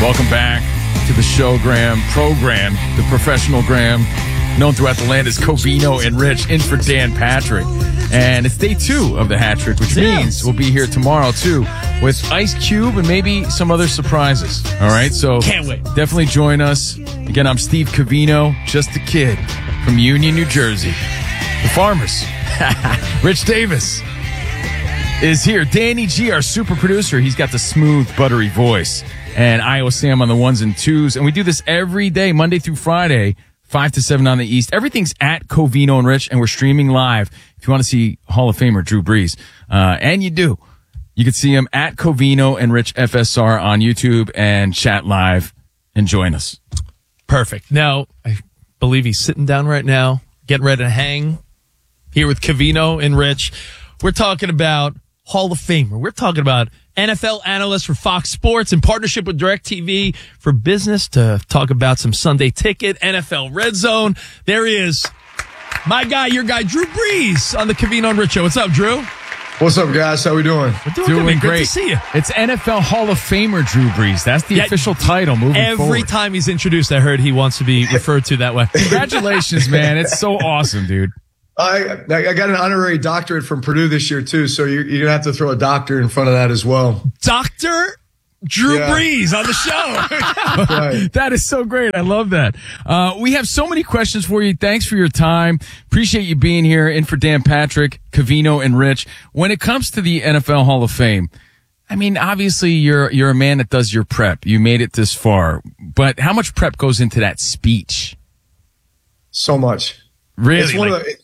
Welcome back to the program, the professional gram, known throughout the land as Covino and Rich, in for Dan Patrick. And it's day 2 of the hat trick, which means we'll be here tomorrow, too, with Ice Cube and maybe some other surprises. All right, so can't wait. Definitely join us. Again, I'm Steve Covino, just a kid from Union, New Jersey. The Farmers. Rich Davis is here. Danny G, our super producer, he's got the smooth, buttery voice. And Iowa Sam on the 1s and 2s. And we do this every day, Monday through Friday, 5 to 7 on the East. Everything's at Covino and Rich, and we're streaming live. If you want to see Hall of Famer Drew Brees, and you do, you can see him at Covino and Rich FSR on YouTube and chat live and join us. Perfect. Now, I believe he's sitting down right now, getting ready to hang here with Covino and Rich. We're talking about Hall of Famer. We're talking about NFL analyst for Fox Sports in partnership with DirecTV for business to talk about some Sunday Ticket, NFL Red Zone. There he is. My guy, your guy, Drew Brees on the Covino and Rich Show. What's up, Drew? What's up, guys? How we doing? We're doing great. Good to see you. It's NFL Hall of Famer Drew Brees. That's the official title moving forward. Every time he's introduced, I heard he wants to be referred to that way. Congratulations, man. It's so awesome, dude. I got an honorary doctorate from Purdue this year, too, so you're going to have to throw a doctor in front of that as well. Dr. Drew Brees on the show. Right. That is so great. I love that. We have so many questions for you. Thanks for your time. Appreciate you being here. In for Dan Patrick, Covino, and Rich. When it comes to the NFL Hall of Fame, I mean, obviously you're a man that does your prep. You made it this far. But how much prep goes into that speech? So much. Really?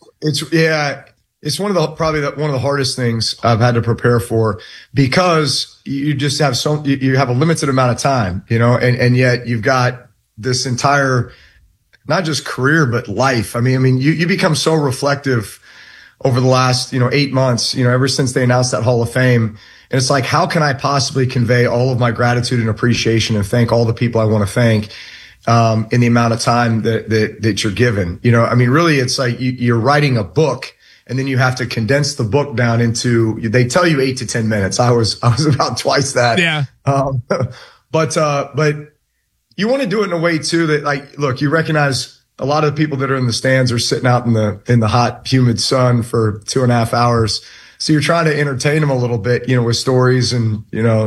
It's one of the hardest things I've had to prepare for, because you just have you have a limited amount of time, and yet you've got this entire, not just career, but life. I mean, you become so reflective over the last, 8 months, ever since they announced that Hall of Fame. And it's like, how can I possibly convey all of my gratitude and appreciation and thank all the people I want to thank in the amount of time that you're given? Really, it's like you're writing a book, and then you have to condense the book down into, they tell you 8 to 10 minutes. I was about twice that. Yeah. But you want to do it in a way too that, like, look, you recognize a lot of the people that are in the stands are sitting out in the hot, humid sun for 2.5 hours. So you're trying to entertain them a little bit, with stories and,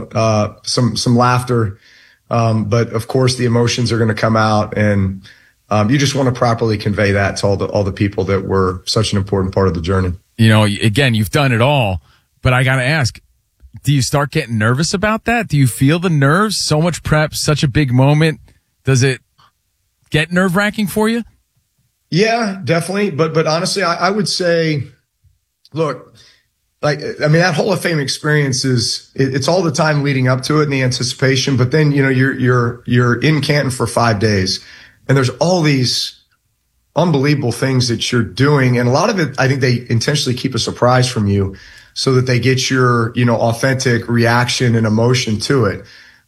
some laughter. But of course the emotions are going to come out, and you just want to properly convey that to all the people that were such an important part of the journey. Again, you've done it all, but I got to ask, do you start getting nervous about that? Do you feel the nerves? So much prep, such a big moment. Does it get nerve-wracking for you? Yeah, definitely. But honestly, I would say, look, that Hall of Fame experience it's all the time leading up to it and the anticipation. But then, you're in Canton for 5 days, and there's all these unbelievable things that you're doing. And a lot of it, I think they intentionally keep a surprise from you so that they get your, authentic reaction and emotion to it.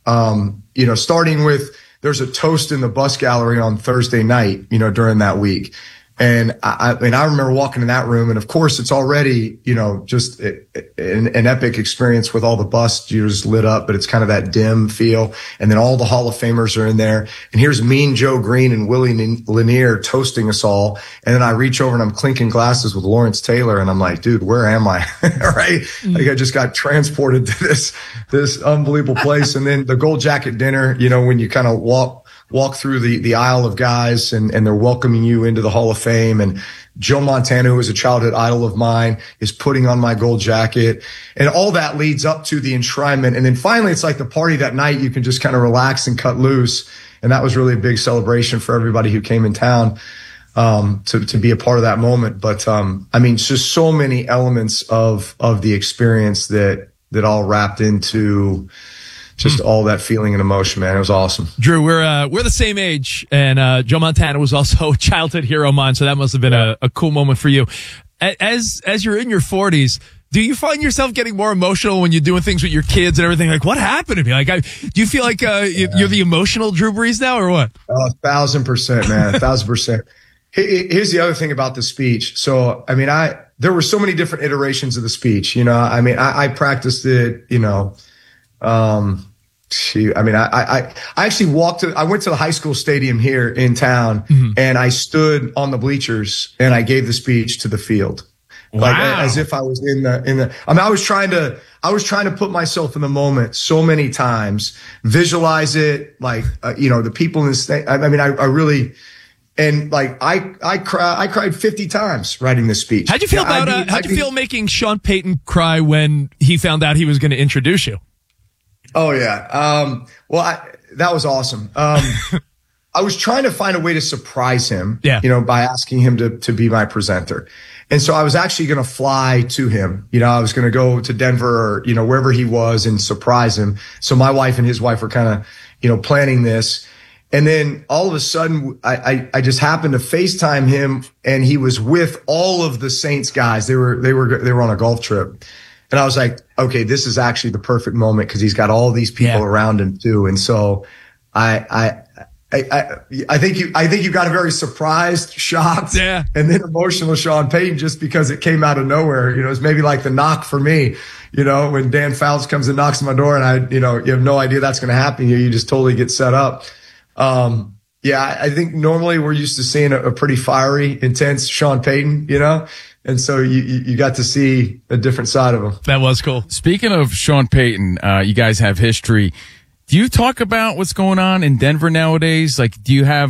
Starting with, there's a toast in the bus gallery on Thursday night, during that week. And I remember walking in that room, and of course it's already, just an epic experience with all the busts lit up, but it's kind of that dim feel. And then all the Hall of Famers are in there, and here's Mean Joe Green and Willie Lanier toasting us all. And then I reach over and I'm clinking glasses with Lawrence Taylor, and I'm like, dude, where am I? Right? Like, I just got transported to this unbelievable place. And then the Gold Jacket dinner, when you kind of walk through the aisle of guys, and they're welcoming you into the Hall of Fame. And Joe Montana, who is a childhood idol of mine, is putting on my gold jacket, and all that leads up to the enshrinement. And then finally, it's like the party that night. You can just kind of relax and cut loose. And that was really a big celebration for everybody who came in town, to be a part of that moment. But, it's just so many elements of the experience that all wrapped into just all that feeling and emotion, man. It was awesome. Drew, we're the same age, and Joe Montana was also a childhood hero of mine, so that must have been a cool moment for you. As you're in your 40s, do you find yourself getting more emotional when you're doing things with your kids and everything? Like, what happened to me? Like, do you feel like you're the emotional Drew Brees now, or what? 1,000%, man. 1,000%. Here's the other thing about the speech. So, there were so many different iterations of the speech. I practiced it, I mean, I actually I went to the high school stadium here in town, and I stood on the bleachers and I gave the speech to the field. Like as if I was in the, I mean, I was trying to put myself in the moment so many times, visualize it, like, the people in the state. I mean, I really, and like, I cried 50 times writing this speech. How'd you feel how'd you feel making Sean Payton cry when he found out he was going to introduce you? Oh yeah. That was awesome. I was trying to find a way to surprise him, by asking him to be my presenter. And so I was actually going to fly to him. I was going to go to Denver or, wherever he was and surprise him. So my wife and his wife were kind of, planning this. And then all of a sudden I just happened to FaceTime him, and he was with all of the Saints guys. They were on a golf trip. And I was like, okay, this is actually the perfect moment because he's got all these people around him too. And so I think you got a very surprised, shocked, and then emotional Sean Payton just because it came out of nowhere. It was maybe like the knock for me, when Dan Fouts comes and knocks on my door and you have no idea that's going to happen. You just totally get set up. I think normally we're used to seeing a pretty fiery, intense Sean Payton, and so you got to see a different side of him. That was cool. Speaking of Sean Payton, you guys have history. Do you talk about what's going on in Denver nowadays? Like, do you have